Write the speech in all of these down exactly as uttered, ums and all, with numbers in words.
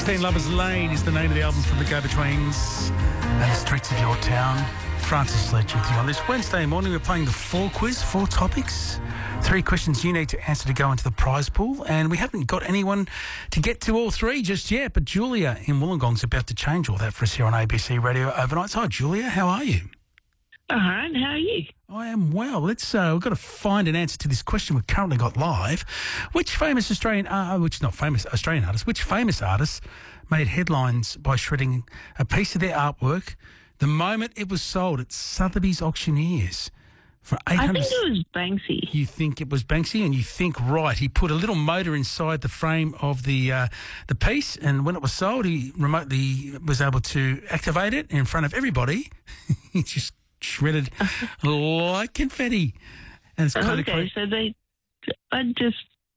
sixteen Lovers Lane is the name of the album from the Go-Betweens and the streets of your town. Francis Sledge with you on this Wednesday morning. We're playing the four quiz, four topics, three questions you need to answer to go into the prize pool, and we haven't got anyone to get to all three just yet, but Julia in Wollongong's about to change all that for us here on A B C Radio overnight. So, hi, Julia, how are you? All right, how are you? I am well. Let's. Uh, we've got to find an answer to this question we've currently got live. Which famous Australian, uh, which not famous Australian artist, which famous artist made headlines by shredding a piece of their artwork the moment it was sold at Sotheby's Auctioneers for eight hundred? I think it was Banksy. You think it was Banksy, and you think right. He put a little motor inside the frame of the uh, the piece, and when it was sold, he remotely was able to activate it in front of everybody. He just shredded like confetti, and it's kind okay, of crazy. so they, I just,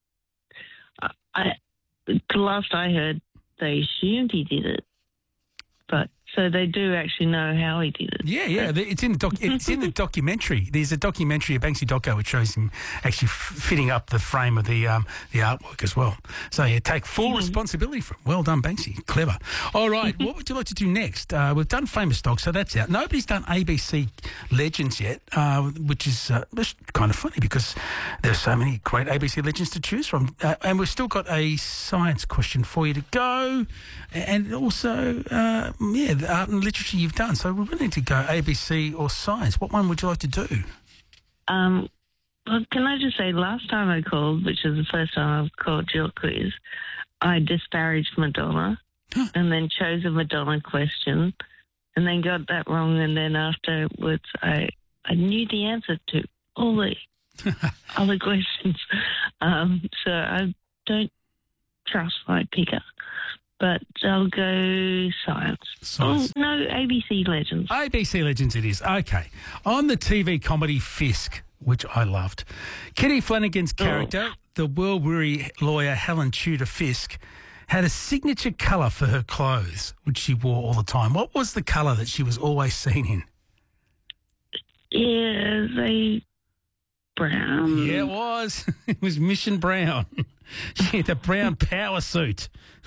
I, the last I heard, they assumed he did it, but so they do actually know how he did it. Yeah, yeah, it's in the doc. It's in the documentary. There's a documentary, a Banksy doco, which shows him actually f- fitting up the frame of the um, the artwork as well. So you take full mm. responsibility for it. Well done, Banksy. Clever. All right, what would you like to do next? Uh, we've done famous dogs, so that's out. Nobody's done A B C legends yet, uh, which is uh, kind of funny because there's so many great A B C legends to choose from, uh, and we've still got a science question for you to go, and also uh, yeah. the art and literature you've done. So we're willing to go A B C or science. What one would you like to do? Um, well, can I just say, last time I called, which is the first time I've called your quiz, I disparaged Madonna Huh. and then chose a Madonna question and then got that wrong, and then afterwards I, I knew the answer to all the other questions. Um, so I don't trust my picker. But I'll go science. Science. Oh, no, A B C Legends. A B C Legends it is. Okay. On the T V comedy Fisk, which I loved, Kitty Flanagan's character, oh. the world-weary lawyer Helen Tudor Fisk, had a signature colour for her clothes, which she wore all the time. What was the colour that she was always seen in? Yeah, they... brown. Yeah, it was. It was Mission Brown. She had a brown power suit.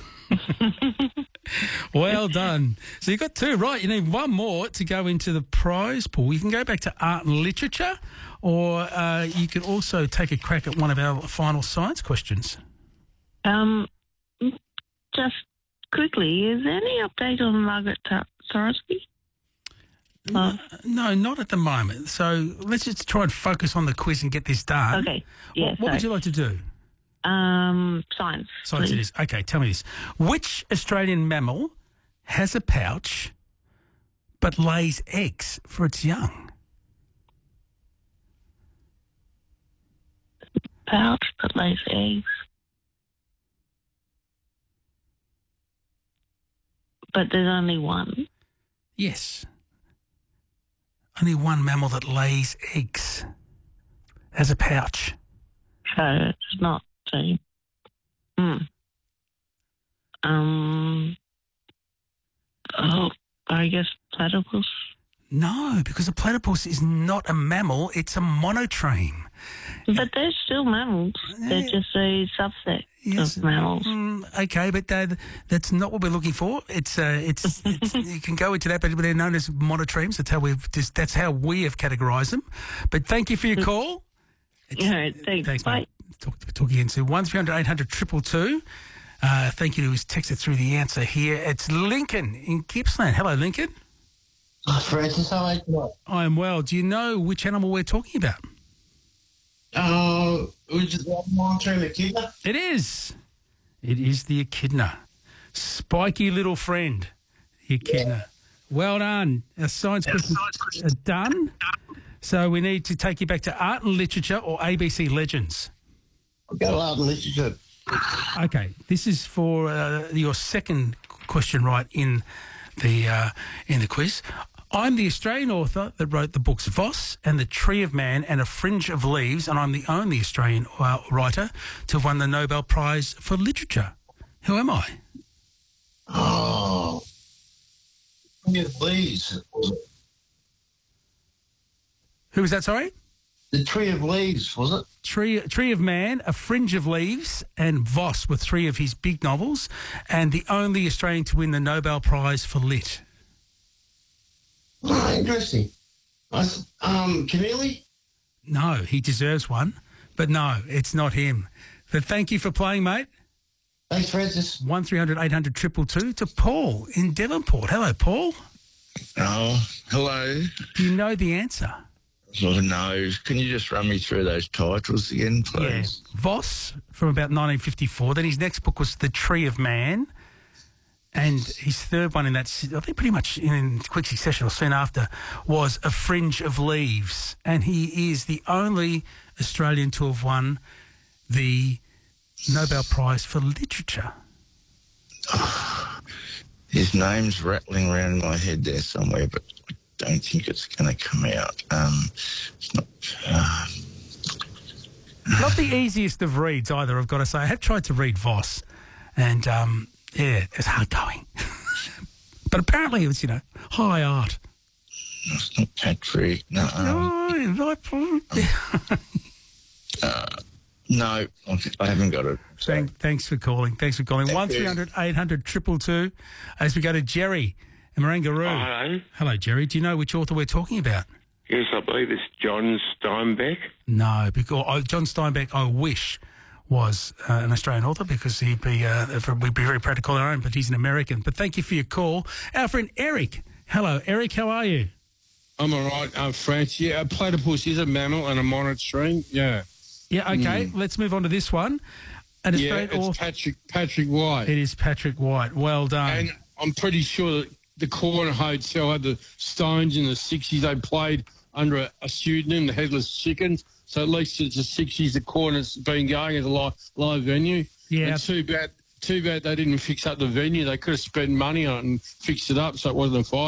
Well done. So you got two right. You need one more to go into the prize pool. You can go back to art and literature, or uh, you could also take a crack at one of our final science questions. Um, just quickly, is there any update on Margaret Sorosky? No, no, not at the moment. So let's just try and focus on the quiz and get this done. Okay. Yeah, what what would you like to do? Um, science. Science please. it is. Okay, tell me this. Which Australian mammal has a pouch but lays eggs for its young? Pouch that lays eggs. But there's only one. Yes. Only one mammal that lays eggs has a pouch. So it's not a... Hmm. Um... Oh, I guess platypus? No, because a platypus is not a mammal, it's a monotreme. But they're still mammals. They're just a subset Yes. of mammals. Mm, okay, but uh, that's not what we're looking for. It's uh, it's, it's you can go into that, but they're known as monotremes. That's how we've just that's how we have categorised them. But thank you for your call. All right, thanks. Thanks, Bye. mate. Talk, talk again soon. One three hundred eight hundred triple two. Uh, thank you to who's texted through the answer here. It's Lincoln in Gippsland. Hello, Lincoln. Oh, Francis, how are you? I am well. Do you know which animal we're talking about? Uh, which is the long-term echidna? It is. It is the echidna. Spiky little friend, the echidna. Well done. Our science questions are done. So we need to take you back to art and literature or A B C legends. I'll go art and literature. Okay, this is for uh, your second question right in the uh, in the quiz. I'm the Australian author that wrote the books Voss and The Tree of Man and A Fringe of Leaves, and I'm the only Australian uh, writer to have won the Nobel Prize for Literature. Who am I? Oh, yeah, please. Who was that, sorry? the Tree of Leaves, was it? Tree, Tree of Man, A Fringe of Leaves, and Voss were three of his big novels, and the only Australian to win the Nobel Prize for Lit. Oh, interesting. I s- Um, Keneally? No, he deserves one, but no, it's not him. But thank you for playing, mate. Thanks, Francis. one three hundred eight hundred two two two to Paul in Devonport. Hello, Paul. Oh, hello. Do you know the answer? Oh, no. Can you just run me through those titles again, please? Yeah. Voss from about nineteen fifty-four. Then his next book was The Tree of Man. And his third one in that, I think pretty much in quick succession or soon after, was A Fringe of Leaves. And he is the only Australian to have won the Nobel Prize for Literature. His name's rattling around in my head there somewhere, but I don't think it's going to come out. Um, it's not... Uh, Not the easiest of reads either, I've got to say. I have tried to read Voss, and, um, yeah, it's hard going. But apparently it was, you know, high art. it's not Patrick. No. Um, Oh, uh, no, I haven't got it. Thank, thanks for calling. Thanks for calling. Thank one you. three hundred eight hundred two two two. As we go to Jerry in Marangaroo. Oh, hello. Hello, Jerry. Do you know which author we're talking about? Yes, I believe it's John Steinbeck. No, because oh, John Steinbeck, I wish, was uh, an Australian author because he'd be uh, we'd be very proud to call our own, but he's an American. But thank you for your call. Our friend Eric. Hello, Eric. How are you? I'm all right, uh, France. Yeah, a platypus is a mammal and a monitoring. Yeah. Yeah, okay. Let's move on to this one. An Yeah, Australian it's author. Patrick Patrick White. It is Patrick White. Well done. And I'm pretty sure that the Corner Hotel had the Stones in the sixties. They played under a, a pseudonym, the Headless Chickens. So at least it's the sixties, the Corner's been going as a live, live venue. Yeah. And too bad, too bad they didn't fix up the venue. They could have spent money on it and fixed it up so it wasn't a fire.